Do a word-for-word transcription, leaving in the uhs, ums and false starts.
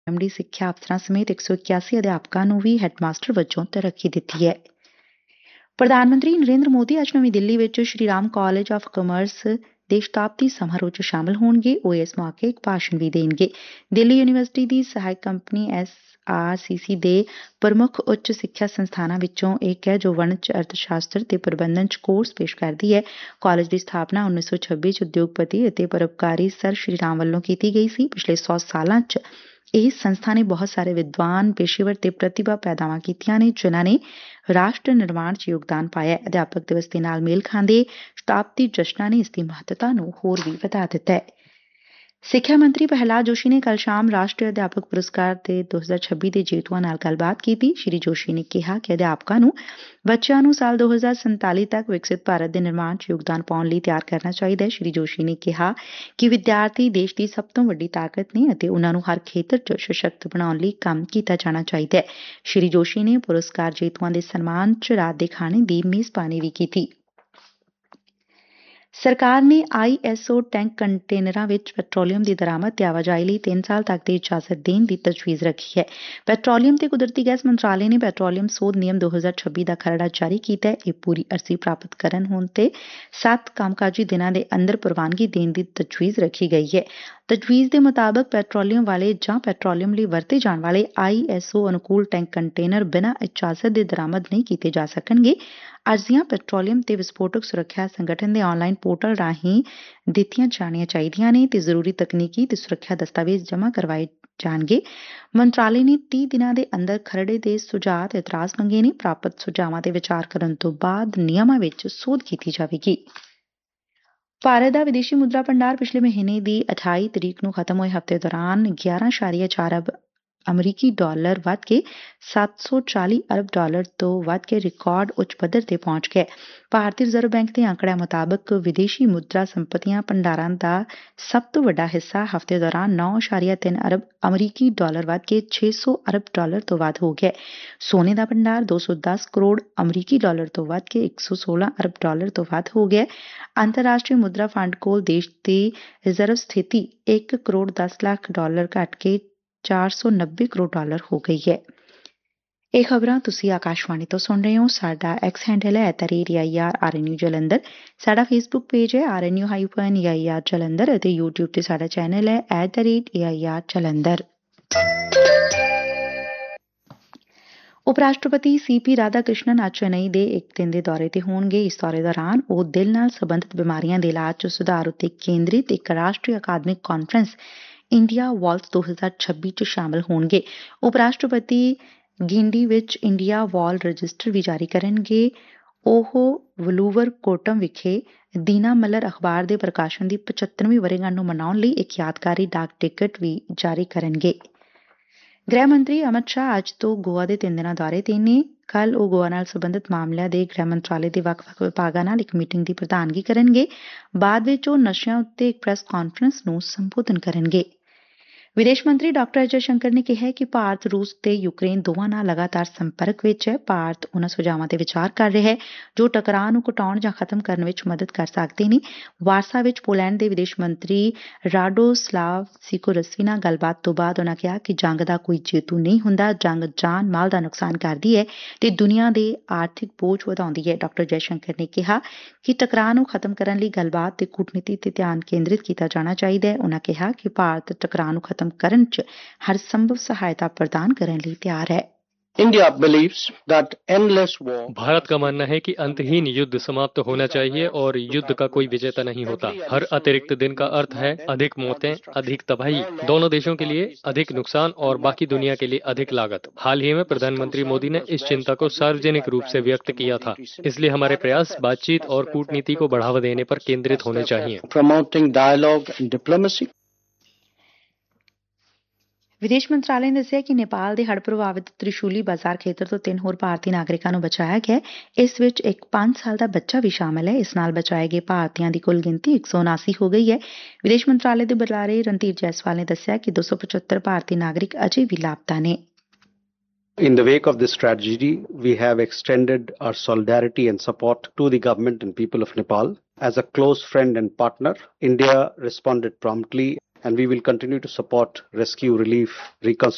MD ਸਿੱਖਿਆ ਅਫਸਰਾਂ ਸਮੇਤ ਇੱਕ ਸੌ ਇਕਿਆਸੀ ਅਧਿਆਪਕਾਂ ਨੂੰ ਵੀ ਹੈਡਮਾਸਟਰ ਵਜੋਂ ਤਰੱਕੀ ਦਿੱਤੀ ਹੈ। ਪ੍ਰਧਾਨ ਮੰਤਰੀ ਨਰਿੰਦਰ ਮੋਦੀ ਅੱਜ ਨਵੀਂ ਦਿੱਲੀ ਵਿੱਚ Shri Ram college of commerce ਦੇ ਸ਼ਤਾਬਦੀ ਸਮਾਰੋਹ 'ਚ ਸ਼ਾਮਲ ਹੋਣਗੇ। ਉਹ ਇਸ ਮੌਕੇ ਇੱਕ ਭਾਸ਼ਣ ਵੀ ਦੇਣਗੇ। ਦਿੱਲੀ ਯੂਨੀਵਰਸਿਟੀ ਦੀ ਸਹਾਇਕ ਕੰਪਨੀ ਐਸ ਆਰ ਸੀ ਸੀ ਦੇ ਪ੍ਰਮੁੱਖ ਉੱਚ ਸਿੱਖਿਆ ਸੰਸਥਾਨਾਂ ਵਿੱਚੋਂ ਇੱਕ ਹੈ, ਜੋ ਵਣਜ ਅਰਥ ਸ਼ਾਸਤਰ ਤੇ ਪ੍ਰਬੰਧਨ 'ਚ ਕੋਰਸ ਪੇਸ਼ ਕਰਦੀ ਹੈ। ਕਾਲਜ ਦੀ ਸਥਾਪਨਾ ਉੱਨੀ ਸੌ ਛੱਬੀ 'ਚ ਉਦਯੋਗਪਤੀ ਅਤੇ ਪਰਉਪਕਾਰੀ ਸਰ ਸ਼੍ਰੀ ਰਾਮ ਵੱਲੋਂ ਕੀਤੀ ਗਈ ਸੀ। ਪਿਛਲੇ ਸੌ ਸਾਲਾਂ 'ਚ ਇਸ ਸੰਸਥਾ ਨੇ ਬਹੁਤ ਸਾਰੇ ਵਿਦਵਾਨ, ਪੇਸ਼ੇਵਰ ਤੇ ਪ੍ਰਤਿਭਾ ਪੈਦਾਵਾਂ ਕੀਤੀਆਂ ਨੇ, ਜਿਨ੍ਹਾਂ ਨੇ ਰਾਸ਼ਟਰ ਨਿਰਮਾਣ 'ਚ ਯੋਗਦਾਨ ਪਾਇਆ। ਅਧਿਆਪਕ ਦਿਵਸ ਦੇ ਨਾਲ ਮੇਲ ਖਾਂਦੇ ਸ਼ਤਾਬਦੀ ਜਸ਼ਨਾਂ ਨੇ ਇਸ ਦੀ ਮਹੱਤਤਾ ਨੂੰ ਹੋਰ ਵੀ ਵਧਾ ਦਿੱਤਾ ਹੈ। ਸਿੱਖਿਆ ਮੰਤਰੀ ਪ੍ਰਹਿਲਾਦ ਜੋਸ਼ੀ ਨੇ ਕੱਲ੍ਹ ਸ਼ਾਮ ਰਾਸ਼ਟਰੀ ਅਧਿਆਪਕ ਪੁਰਸਕਾਰ ਦੇ ਦੋ ਹਜ਼ਾਰ ਛੱਬੀ ਦੇ ਜੇਤੂਆਂ ਨਾਲ ਗੱਲਬਾਤ ਕੀਤੀ। ਸ਼੍ਰੀ ਜੋਸ਼ੀ ਨੇ ਕਿਹਾ ਕਿ ਅਧਿਆਪਕਾਂ ਨੂੰ ਬੱਚਿਆਂ ਨੂੰ ਸਾਲ ਦੋ ਹਜ਼ਾਰ ਸੰਤਾਲੀ ਤੱਕ ਵਿਕਸਿਤ ਭਾਰਤ ਦੇ ਨਿਰਮਾਣ 'ਚ ਯੋਗਦਾਨ ਪਾਉਣ ਲਈ ਤਿਆਰ ਕਰਨਾ ਚਾਹੀਦਾ ਹੈ। ਸ਼੍ਰੀ ਜੋਸ਼ੀ ਨੇ ਕਿਹਾ ਕਿ ਵਿਦਿਆਰਥੀ ਦੇਸ਼ ਦੀ ਸਭ ਤੋਂ ਵੱਡੀ ਤਾਕਤ ਨੇ ਅਤੇ ਉਨ੍ਹਾਂ ਨੂੰ ਹਰ ਖੇਤਰ 'ਚ ਸਸ਼ਕਤ ਬਣਾਉਣ ਲਈ ਕੰਮ ਕੀਤਾ ਜਾਣਾ ਚਾਹੀਦਾ ਹੈ। ਸ਼੍ਰੀ ਜੋਸ਼ੀ ਨੇ ਪੁਰਸਕਾਰ ਜੇਤੂਆਂ ਦੇ ਸਨਮਾਨ 'ਚ ਰਾਤ ਦੇ ਖਾਣੇ ਦੀ ਮੇਜ਼ਬਾਨੀ ਵੀ ਕੀਤੀ। ਸਰਕਾਰ ਨੇ ਆਈ ਐਸ ਓ ਟੈਂਕ ਕੰਟੇਨਰਾਂ ਵਿੱਚ ਪੈਟਰੋਲੀਅਮ ਦੀ ਦਰਾਮਦ ਤੇ ਆਵਾਜਾਈ ਲਈ ਤਿੰਨ ਸਾਲ ਤੱਕ ਦੀ ਇਜਾਜ਼ਤ ਦੇਣ ਦੀ ਤਜਵੀਜ਼ ਰੱਖੀ ਹੈ। ਪੈਟਰੋਲੀਅਮ ਤੇ ਕੁਦਰਤੀ ਗੈਸ ਮੰਤਰਾਲੇ ਨੇ ਪੈਟਰੋਲੀਅਮ ਸੋਧ ਨਿਯਮ ਦੋ ਹਜ਼ਾਰ ਛੱਬੀ ਦਾ ਖਰੜਾ ਜਾਰੀ ਕੀਤਾ ਹੈ। ਇਹ ਪੂਰੀ ਅਰਜ਼ੀ ਪ੍ਰਾਪਤ ਕਰਨ ਹੋਣ ਤੇ ਸੱਤ ਕੰਮਕਾਜੀ ਦਿਨਾਂ ਦੇ ਅੰਦਰ ਪ੍ਰਵਾਨਗੀ ਦੇਣ ਦੀ ਤਜਵੀਜ਼ ਰੱਖੀ ਗਈ ਹੈ। ਤਜਵੀਜ਼ ਦੇ ਮੁਤਾਬਕ ਪੈਟਰੋਲੀਅਮ ਵਾਲੇ ਜਾਂ ਪੈਟਰੋਲੀਅਮ ਲਈ ਵਰਤੇ ਜਾਣ ਵਾਲੇ ਆਈ ਐਸ ਓ ਅਨੁਕੂਲ ਟੈਂਕ ਕੰਟੇਨਰ ਬਿਨਾਂ ਇਜਾਜ਼ਤ ਦੇ ਦਰਾਮਦ ਨਹੀਂ ਕੀਤੇ ਜਾ ਸਕਣਗੇ। ਅਰਜ਼ੀਆਂ ਪੈਟਰੋਲੀਅਮ ਤੇ ਵਿਸਫੋਟਕ ਸੁਰੱਖਿਆ ਸੰਗਠਨ ਦੇ ਆਨਲਾਈਨ ਪੋਰਟਲ ਰਾਹੀਂ ਦਿੱਤੀਆਂ ਜਾਣੀਆਂ ਚਾਹੀਦੀਆਂ ਨੇ ਤੇ ਜ਼ਰੂਰੀ ਤਕਨੀਕੀ ਤੇ ਸੁਰੱਖਿਆ ਦਸਤਾਵੇਜ਼ ਜਮ੍ਹਾਂ ਕਰਵਾਏ ਜਾਣਗੇ। ਮੰਤਰਾਲੇ ਨੇ ਤੀਹ ਦਿਨਾਂ ਦੇ ਅੰਦਰ ਖਰੜੇ ਦੇ ਸੁਝਾਅ ਤੇ ਇਤਰਾਜ਼ ਮੰਗੇ ਨੇ। ਪ੍ਰਾਪਤ ਸੁਝਾਵਾਂ ਤੇ ਵਿਚਾਰ ਕਰਨ ਤੋਂ ਬਾਅਦ ਨਿਯਮਾਂ ਵਿੱਚ ਸੋਧ ਕੀਤੀ ਜਾਵੇਗੀ। ਭਾਰਤ ਦਾ ਵਿਦੇਸ਼ੀ ਮੁਦਰਾ ਭੰਡਾਰ ਪਿਛਲੇ ਮਹੀਨੇ ਦੀ ਅਠਾਈ ਤਰੀਕ ਨੂੰ ਖਤਮ ਹੋਏ ਹਫ਼ਤੇ ਦੌਰਾਨ ਗਿਆਰਾਂ ਇਸ਼ਾਰੀਆ ਚਾਰ ਅਰਬ ਅਮਰੀਕੀ ਡਾਲਰ ਵੱਧ ਕੇ ਸੱਤ ਸੌ ਚਾਲੀ ਅਰਬ ਡਾਲਰ ਤੋਂ ਵੱਧ ਕੇ ਰਿਕਾਰਡ ਉੱਚ ਪੱਧਰ ਤੇ ਪਹੁੰਚ ਗਿਆ। ਭਾਰਤੀ ਰਿਜ਼ਰਵ ਬੈਂਕ ਦੇ ਅੰਕੜਿਆਂ ਮੁਤਾਬਕ ਵਿਦੇਸ਼ੀ ਮੁਦਰਾ ਸੰਪਤੀਆਂ ਭੰਡਾਰਾਂ ਦਾ ਸਭ ਤੋਂ ਵੱਡਾ ਹਿੱਸਾ ਹਫ਼ਤੇ ਦੌਰਾਨ ਨੌ ਇਸ਼ਾਰੀਆ ਤਿੰਨ ਅਰਬ ਅਮਰੀਕੀ ਡਾਲਰ ਵੱਧ ਕੇ ਛੇ ਸੌ ਅਰਬ ਡਾਲਰ ਤੋਂ ਵੱਧ ਹੋ ਗਿਆ। ਸੋਨੇ ਦਾ ਭੰਡਾਰ ਦੋ ਸੌ ਦਸ ਕਰੋੜ ਅਮਰੀਕੀ ਡਾਲਰ ਤੋਂ ਵੱਧ ਕੇ ਇੱਕ ਸੌ ਸੋਲਾਂ ਅਰਬ ਡਾਲਰ ਤੋਂ ਵੱਧ ਹੋ ਗਿਆ। ਅੰਤਰਰਾਸ਼ਟਰੀ ਮੁਦਰਾ ਫੰਡ ਕੋਲ ਦੇਸ਼ ਦੀ ਰਿਜ਼ਰਵ ਸਥਿਤੀ ਇੱਕ ਕਰੋੜ ਦਸ ਲੱਖ ਡਾਲਰ ਘਟ ਕੇ ਚਾਰ ਸੌ ਨੱਬੇ ਕਰੋੜ ਡਾਲਰ ਹੋ ਗਈ ਹੈ। ਇਹ ਖਬਰਾਂ ਤੁਸੀਂ ਆਕਾਸ਼ਵਾਣੀ ਤੋਂ ਸੁਣ ਰਹੇ ਹੋ। ਸਾਡਾ ਐਕਸ ਹੈਂਡਲ ਹੈ at a I R R N U Jalandhar. ਸਾਡਾ ਫੇਸਬੁੱਕ ਪੇਜ ਹੈ R N U hyphen A I R Jalandhar ਅਤੇ ਯੂਟਿਊਬ ਤੇ ਸਾਡਾ ਚੈਨਲ ਹੈ at the rate A I R Jalandhar. ਉਪ ਰਾਸ਼ਟਰਪਤੀ ਸੀ ਪੀ ਰਾਧਾ ਕ੍ਰਿਸ਼ਨਨ ਅੱਜ ਚੇਨਈ ਦੇ ਇੱਕ ਦਿਨ ਦੇ ਦੌਰੇ ਤੇ ਹੋਣਗੇ। ਇਸ ਦੌਰੇ ਦੌਰਾਨ ਉਹ ਦਿਲ ਨਾਲ ਸੰਬੰਧਿਤ ਬਿਮਾਰੀਆਂ ਦੇ ਇਲਾਜ 'ਚ ਸੁਧਾਰ ਉੱਤੇ ਕੇਂਦਰਿਤ ਇੱਕ ਰਾਸ਼ਟਰੀ ਅਕਾਦਮਿਕ ਕਾਨਫਰੰਸ ਇੰਡੀਆ ਵਾਲਸ ਦੋ ਹਜ਼ਾਰ ਛੱਬੀ 'ਚ ਸ਼ਾਮਲ ਹੋਣਗੇ। ਉਪ ਰਾਸ਼ਟਰਪਤੀ ਗਿੰਡੀ ਵਿੱਚ ਇੰਡੀਆ ਵਾਲ ਰਜਿਸਟਰ ਵੀ ਜਾਰੀ ਕਰਨਗੇ। ਉਹ ਵਲੂਵਰ ਕੋਟਮ ਵਿਖੇ ਦੀਨਾ ਮੱਲਰ ਅਖਬਾਰ ਦੇ ਪ੍ਰਕਾਸ਼ਨ ਦੀ ਪਚੱਤਰਵੀਂ ਵਰ੍ਹੇਗੰਢ ਨੂੰ ਮਨਾਉਣ ਲਈ ਇੱਕ ਯਾਦਗਾਰੀ ਡਾਕ ਟਿਕਟ ਵੀ ਜਾਰੀ ਕਰਨਗੇ। ਗ੍ਰਹਿ ਮੰਤਰੀ ਅਮਿਤ ਸ਼ਾਹ ਅੱਜ ਤੋਂ ਗੋਆ ਦੇ ਤਿੰਨ ਦਿਨਾਂ ਦੌਰੇ ਤੇ ਨੇ। ਕੱਲ੍ਹ ਉਹ ਗੋਆ ਨਾਲ ਸੰਬੰਧਿਤ ਮਾਮਲਿਆਂ ਦੇ ਗ੍ਰਹਿ ਮੰਤਰਾਲੇ ਦੇ ਵੱਖ-ਵੱਖ ਵਿਭਾਗਾਂ ਨਾਲ ਇੱਕ ਮੀਟਿੰਗ ਦੀ ਪ੍ਰਧਾਨਗੀ ਕਰਨਗੇ। ਬਾਅਦ ਵਿੱਚ ਉਹ ਨਸ਼ਿਆਂ ਉੱਤੇ ਇੱਕ ਪ੍ਰੈਸ ਕਾਨਫਰੰਸ ਨੂੰ ਸੰਬੋਧਨ ਕਰਨਗੇ। ਵਿਦੇਸ਼ ਮੰਤਰੀ ਡਾਕਟਰ ਅਜੈ ਸ਼ੰਕਰ ਨੇ ਕਿਹਾ ਕਿ ਭਾਰਤ ਰੂਸ ਤੇ ਯੂਕਰੇਨ ਦੋਵਾਂ ਨਾਲ ਲਗਾਤਾਰ ਸੰਪਰਕ ਵਿੱਚ ਹੈ। ਭਾਰਤ ਉਨ੍ਹਾਂ ਸੁਝਾਵਾਂ ਤੇ ਵਿਚਾਰ ਕਰ ਰਿਹਾ ਹੈ ਜੋ ਟਕਰਾਅ ਨੂੰ ਘਟਾਉਣ ਜਾਂ ਖਤਮ ਕਰਨ ਵਿੱਚ ਮਦਦ ਕਰ ਸਕਦੇ ਨੇ। ਵਾਰਸਾ ਵਿੱਚ ਪੋਲੈਂਡ ਦੇ ਵਿਦੇਸ਼ ਮੰਤਰੀ ਰਾਡੋਸਲਾਵ ਸਿਕੋਰਸਕੀ ਨਾਲ ਗੱਲਬਾਤ ਤੋਂ ਬਾਅਦ ਉਨ੍ਹਾਂ ਕਿਹਾ ਕਿ ਜੰਗ ਦਾ ਕੋਈ ਜੇਤੂ ਨਹੀਂ ਹੁੰਦਾ। ਜੰਗ ਜਾਨ ਮਾਲ ਦਾ ਨੁਕਸਾਨ ਕਰਦੀ ਹੈ ਤੇ ਦੁਨੀਆ ਦੇ ਆਰਥਿਕ ਬੋਝ ਵਧਾਉਂਦੀ ਹੈ। ਡਾਕਟਰ ਜੈ ਸ਼ੰਕਰ ਨੇ ਕਿਹਾ ਕਿ ਟਕਰਾਅ ਨੂੰ ਖਤਮ ਕਰਨ ਲਈ ਗੱਲਬਾਤ ਤੇ ਕੂਟਨੀਤੀ ਤੇ ਧਿਆਨ ਕੇਂਦਰਿਤ ਕੀਤਾ ਜਾਣਾ ਚਾਹੀਦਾ ਹੈ। ਉਨ੍ਹਾਂ ਕਿਹਾ ਕਿ ਭਾਰਤ ਟਕਰਾਅ ਨੂੰ ਖਤਮ ਕਰਨ 'ਚ ਹਰ ਸੰਭਵ ਸਹਾਇਤਾ ਪ੍ਰਦਾਨ ਕਰਨ ਲਈ ਤਿਆਰ ਹੈ। India believes that endless war. Bharat का मानना है कि अंतहीन युद्ध समाप्त होना चाहिए और युद्ध का कोई विजेता नहीं होता। हर अतिरिक्त दिन का अर्थ है अधिक मौतें, अधिक तबाही, दोनों देशों के लिए अधिक नुकसान और बाकी दुनिया के लिए अधिक लागत। हाल ही में प्रधानमंत्री मोदी ने इस चिंता को सार्वजनिक रूप से व्यक्त किया था। इसलिए हमारे प्रयास बातचीत और कूटनीति को बढ़ावा देने पर केंद्रित होने चाहिए। Promoting dialogue and diplomacy. ਵਿਦੇਸ਼ ਮੰਤਰਾਲੇ ਨੇ ਦੱਸਿਆ ਕਿ ਨੇਪਾਲ ਦੇ ਹੜ੍ਹ ਪ੍ਰਭਾਵਿਤ ਤ੍ਰਿਸ਼ੂਲੀ ਬਾਜ਼ਾਰ ਖੇਤਰ ਤੋਂ ਤਿੰਨ ਹੋਰ ਭਾਰਤੀ ਨਾਗਰਿਕਾਂ ਨੂੰ ਬਚਾਇਆ ਗਿਆ। ਇਸ ਵਿੱਚ ਇੱਕ ਪੰਜ ਸਾਲ ਦਾ ਬੱਚਾ ਵੀ ਸ਼ਾਮਲ ਹੈ। ਇਸ ਨਾਲ ਬਚਾਏ ਗਏ ਭਾਰਤੀਆਂ ਦੀ ਕੁੱਲ ਗਿਣਤੀ ਇੱਕ ਸੌ ਉਨਾਸੀ ਹੋ ਗਈ ਹੈ। ਵਿਦੇਸ਼ ਮੰਤਰਾਲੇ ਦੇ ਬੁਲਾਰੇ ਰਣਧੀਰ ਜੈਸਵਾਲ ਨੇ ਦੱਸਿਆ ਕਿ ਦੋ ਸੌ ਪਚੱਤਰ ਭਾਰਤੀ ਨਾਗਰਿਕ ਅਜੇ ਵੀ ਲਾਪਤਾ ਨੇ। In the wake of this tragedy, we have extended our solidarity and support to the government and people of Nepal. As a close friend and partner, India responded promptly and we will continue to support rescue, relief, reconstruction